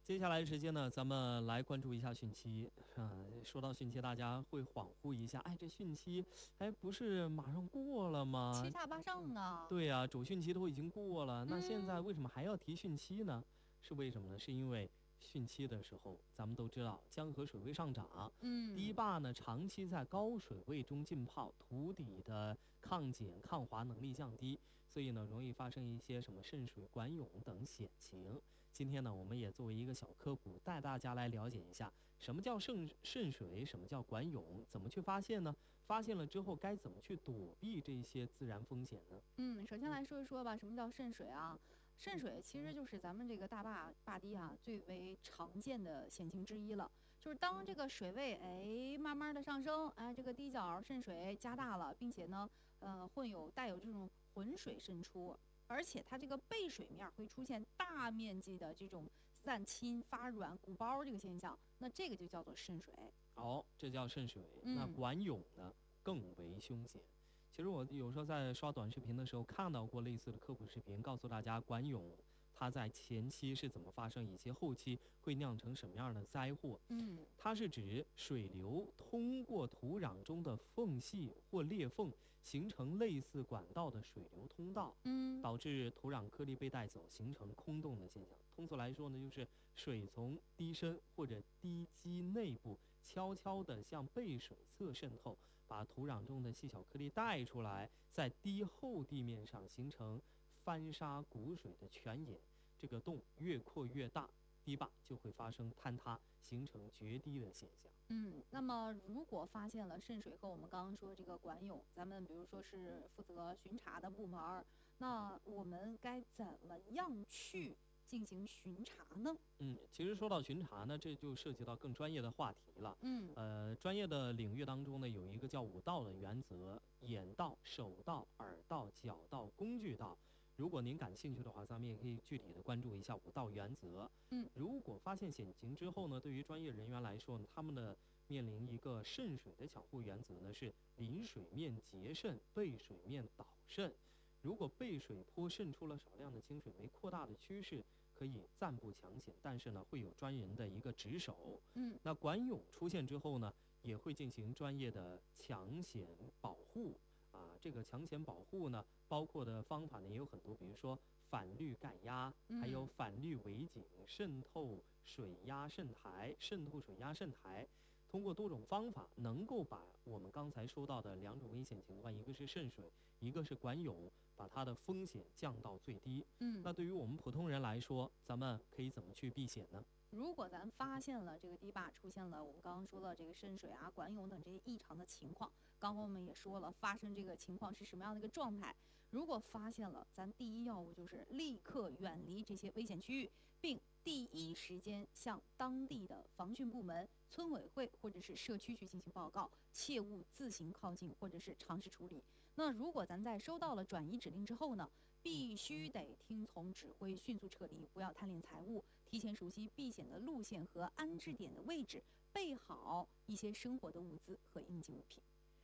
接下来的时间呢，咱们来关注一下汛期。说到汛期，大家会恍惚一下，这汛期，不是马上过了吗？ 七大八上啊。 对呀，主汛期都已经过了，那现在为什么还要提汛期呢？是为什么呢？是因为汛期的时候，咱们都知道江河水位上涨，堤坝呢长期在高水位中浸泡，土底的抗碱抗滑能力降低，所以呢容易发生一些什么渗水、管涌等险情。今天呢，我们也作为一个小科普，带大家来了解一下什么叫渗水，什么叫管涌，怎么去发现呢？发现了之后该怎么去躲避这些自然风险呢？ 首先来说一说吧，什么叫渗水啊？渗水其实就是咱们这个大坝堤啊最为常见的险情之一了。就是当这个水位慢慢的上升，这个堤角渗水加大了，并且呢带有这种浑水渗出，而且它这个背水面会出现大面积的这种散侵、发软、鼓包这个现象，那这个就叫做渗水。 这叫渗水。那管涌呢更为凶险。其实我有时候在刷短视频的时候看到过类似的科普视频，告诉大家管涌它在前期是怎么发生，以及后期会酿成什么样的灾祸。它是指水流通过土壤中的缝隙或裂缝，形成类似管道的水流通道，导致土壤颗粒被带走，形成空洞的现象。通俗来说呢，就是水从堤身或者堤基内部悄悄地向背水侧渗透，把土壤中的细小颗粒带出来，在堤后地面上形成翻沙谷水的泉眼。这个洞越扩越大，堤坝就会发生坍塌，形成决堤的现象。 那么如果发现了渗水和我们刚刚说这个管涌，咱们比如说是负责巡查的部门，那我们该怎么样去进行巡查呢？ 其实说到巡查呢，这就涉及到更专业的话题了。专业的领域当中呢，有一个叫5道的原则：眼道、手道、耳道、脚道、工具道。如果您感兴趣的话，咱们也可以具体的关注一下5道原则。如果发现险情之后呢，对于专业人员来说呢，他们的面临一个渗水的抢护原则呢，是临水面截渗，背水面导渗。如果背水坡渗出了少量的清水，没扩大的趋势，可以暂不抢险，但是呢，会有专人的一个值守。那管涌出现之后呢，也会进行专业的抢险保护。这个抢险保护呢，包括的方法呢也有很多，比如说反滤盖压，还有反滤围井、渗透水压渗台、通过多种方法，能够把我们刚才说到的2种危险情况，一个是渗水，一个是管涌，把它的风险降到最低。那对于我们普通人来说，咱们可以怎么去避险呢？ 如果咱发现了这个堤坝出现了我们刚刚说的这个渗水管涌等这些异常的情况，刚刚我们也说了发生这个情况是什么样的一个状态，如果发现了，咱第一要务就是立刻远离这些危险区域，并第一时间向当地的防汛部门、村委会或者是社区去进行报告，切勿自行靠近或者是尝试处理。那如果咱在收到了转移指令之后呢，必须得听从指挥，迅速撤离，不要贪恋财物，提前熟悉避险的路线和安置点的位置，备好一些生活的物资和应急物品。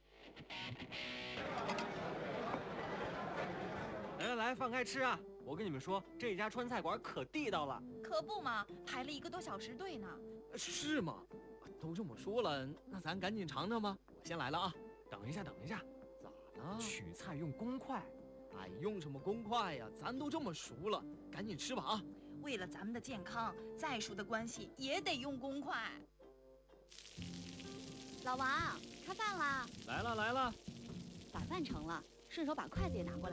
来，放开吃啊！我跟你们说，这家川菜馆可地道了。 可不嘛，排了1个多小时队呢。 是吗？都这么说了，那咱赶紧尝尝吧。我先来了啊！等一下， 咋了？ 取菜用公筷。 用什么公筷呀？咱都这么熟了，赶紧吃吧啊！ 为了咱们的健康，再熟的关系也得用公筷。 老王，开饭啦！ 来了， 把饭盛了，顺手把筷子也拿过来。